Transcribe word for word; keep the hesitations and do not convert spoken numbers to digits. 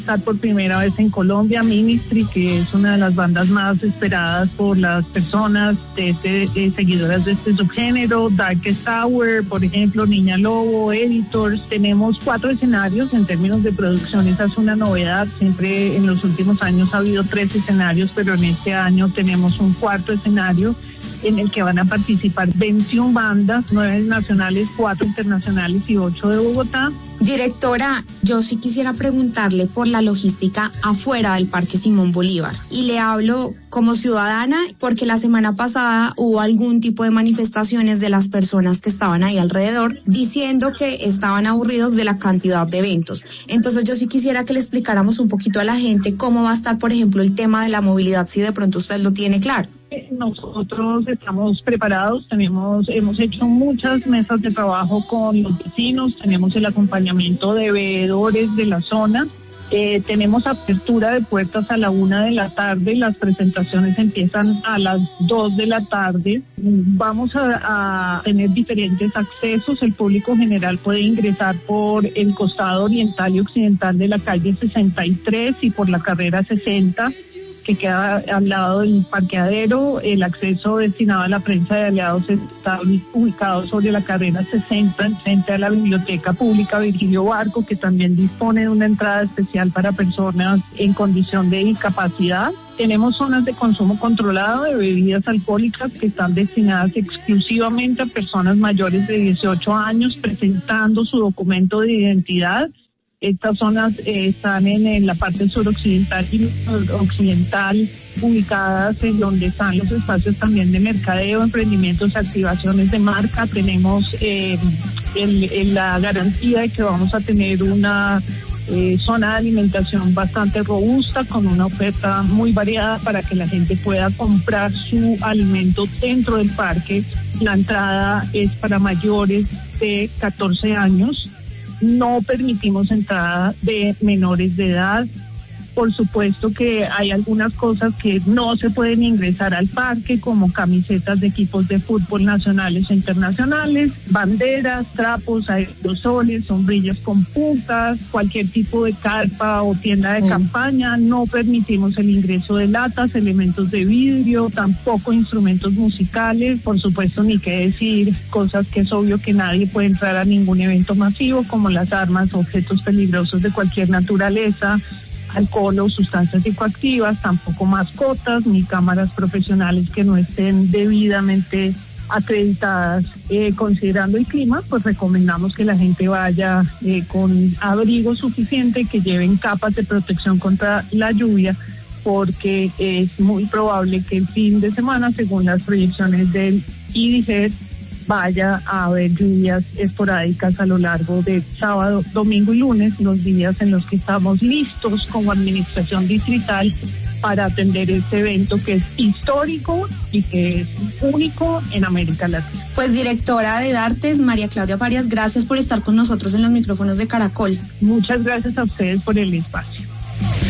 estar por primera vez en Colombia, Ministry, que es una de las bandas más esperadas por las personas de este, eh, seguidoras de este subgénero, Darkest Hour, por ejemplo, Niña Lobo, Editors. Tenemos cuatro escenarios en términos de producción, esa es una novedad. Siempre en los últimos años ha habido tres escenarios, pero en este año tenemos un cuarto escenario en el que van a participar veintiuna bandas, nueve nacionales, cuatro internacionales y ocho de Bogotá. Directora, yo sí quisiera preguntarle por la logística afuera del Parque Simón Bolívar. Y le hablo como ciudadana porque la semana pasada hubo algún tipo de manifestaciones de las personas que estaban ahí alrededor diciendo que estaban aburridos de la cantidad de eventos. Entonces yo sí quisiera que le explicáramos un poquito a la gente cómo va a estar, por ejemplo, el tema de la movilidad, si de pronto usted lo tiene claro. Nosotros estamos preparados, tenemos, hemos hecho muchas mesas de trabajo con los vecinos, tenemos el acompañamiento de veedores de la zona, eh, tenemos apertura de puertas a la una de la tarde, las presentaciones empiezan a las dos de la tarde, vamos a, a tener diferentes accesos, el público general puede ingresar por el costado oriental y occidental de la calle sesenta y tres y por la carrera sesenta, que queda al lado del parqueadero. El acceso destinado a la prensa de aliados está ubicado sobre la carrera sesenta, frente a la Biblioteca Pública Virgilio Barco, que también dispone de una entrada especial para personas en condición de discapacidad. Tenemos zonas de consumo controlado de bebidas alcohólicas que están destinadas exclusivamente a personas mayores de dieciocho años presentando su documento de identidad. Estas zonas eh, están en, en la parte suroccidental y occidental, ubicadas en donde están los espacios también de mercadeo, emprendimientos, activaciones de marca. Tenemos eh, el, el, la garantía de que vamos a tener una eh, zona de alimentación bastante robusta, con una oferta muy variada para que la gente pueda comprar su alimento dentro del parque. La entrada es para mayores de catorce años. No permitimos entrada de menores de edad. Por supuesto que hay algunas cosas que no se pueden ingresar al parque, como camisetas de equipos de fútbol nacionales e internacionales, banderas, trapos, aerosoles, sombrillas con puntas, cualquier tipo de carpa o tienda de sí. campaña. No permitimos el ingreso de latas, elementos de vidrio, tampoco instrumentos musicales. Por supuesto, ni qué decir cosas que es obvio que nadie puede entrar a ningún evento masivo, como las armas, objetos peligrosos de cualquier naturaleza, alcohol o sustancias psicoactivas, tampoco mascotas ni cámaras profesionales que no estén debidamente acreditadas. Eh, considerando el clima, pues recomendamos que la gente vaya eh, con abrigo suficiente, que lleven capas de protección contra la lluvia, porque es muy probable que el fin de semana, según las proyecciones del I D G E T, vaya a haber lluvias esporádicas a lo largo de sábado, domingo y lunes, los días en los que estamos listos como administración distrital para atender este evento que es histórico y que es único en América Latina. Pues directora de Dartes, María Claudia Parias, gracias por estar con nosotros en los micrófonos de Caracol. Muchas gracias a ustedes por el espacio.